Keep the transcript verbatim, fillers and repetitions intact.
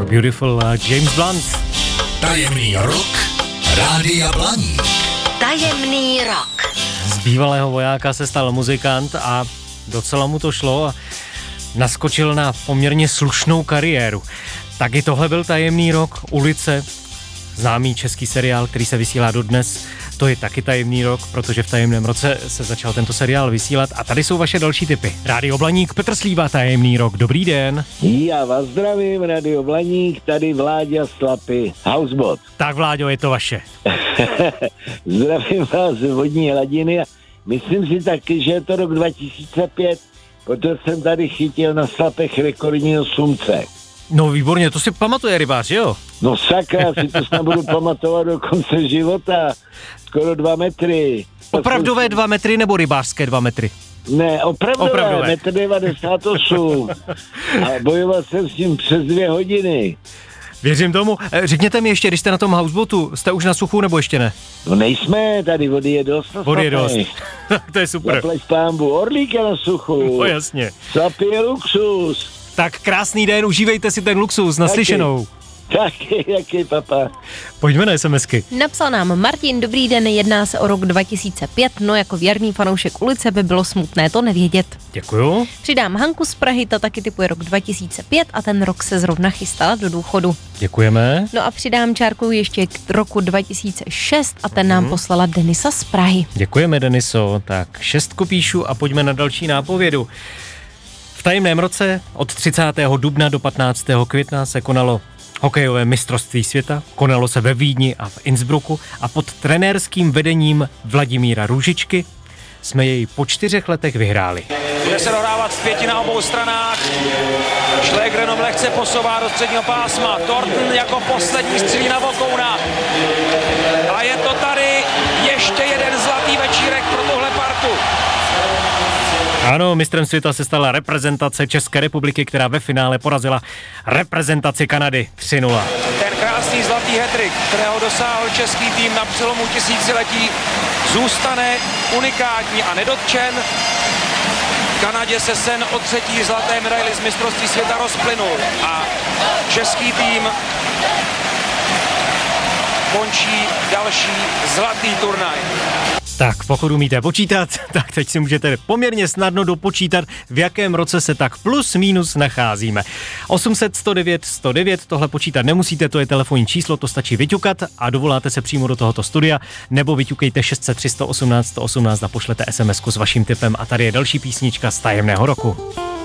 Beautiful James Blunt. Tajemný rok Rádia Blaník. Tajemný rok. Z bývalého vojáka se stal muzikant a docela mu to šlo a naskočil na poměrně slušnou kariéru. Taky tohle byl Tajemný rok, Ulice, známý český seriál, který se vysílá dodnes. To je taky Tajemný rok, protože v tajemném roce se začal tento seriál vysílat. A tady jsou vaše další tipy. Rádio Blaník, Petr Slíva, Tajemný rok. Dobrý den. Já vás zdravím, Rádio Blaník, tady Vláďa Slapy, Housebot. Tak Vláďo, je to vaše. Zdravím vás z vodní hladiny a myslím si taky, že je to rok dva tisíce pět, protože jsem tady chytil na Slapech rekordního sumce. No výborně, to si pamatuje rybář, jo? No sakra, si to snad budu pamatovat do konce života. Skoro dva metry. Opravdové dva metry nebo rybářské dva metry? Ne, opravdové, opravdové. metr devadesát osm. A bojoval jsem s tím přes dvě hodiny. Věřím tomu. Řekněte mi ještě, když jste na tom houseboatu, jste už na suchu nebo ještě ne? No nejsme, tady vody je dost. Vody je dost. To je super. Zaplať pánbu, orlík je na suchu. No jasně. Slapy je luxus. Tak krásný den, užívejte si ten luxus, naslyšenou. Taky, jaký papa. Pojďme na SMSky. Napsal nám Martin, dobrý den, jedná se o rok dva tisíce pět, no jako věrný fanoušek Ulice by bylo smutné to nevědět. Děkuju. Přidám Hanku z Prahy, ta taky typuje rok dva tisíce pět a ten rok se zrovna chystala do důchodu. Děkujeme. No a přidám čárku ještě k roku dva tisíce šest a ten nám poslala Denisa z Prahy. Děkujeme, Deniso. Tak šestku píšu a pojďme na další nápovědu. V tajemném roce od třicátého dubna do patnáctého května se konalo hokejové mistrovství světa, konalo se ve Vídni a v Innsbrucku a pod trenérským vedením Vladimíra Růžičky jsme jej po čtyřech letech vyhráli. Bude se dohrávat v pěti na obou stranách. Schläger jenom lehce posouvá do středního pásma. Thornton jako poslední střílí na Vokouna. A je to tady ještě jeden zlatý večírek pro tuhle partu. Ano, mistrem světa se stala reprezentace České republiky, která ve finále porazila reprezentaci Kanady tři nula. Ten krásný zlatý hat-trick, kterého dosáhl český tým na přelomu tisíciletí, zůstane unikátní a nedotčen. V Kanadě se sen o třetí zlaté medaili z mistrovství světa rozplynul a český tým končí další zlatý turnaj. Tak, pokud umíte počítat, tak teď si můžete poměrně snadno dopočítat, v jakém roce se tak plus minus nacházíme. osm set sto devět sto devět, tohle počítat nemusíte, to je telefonní číslo, to stačí vyťukat a dovoláte se přímo do tohoto studia, nebo vyťukejte šest set tři sto osmnáct sto osmnáct a pošlete es em esku s vaším tipem a tady je další písnička z tajemného roku.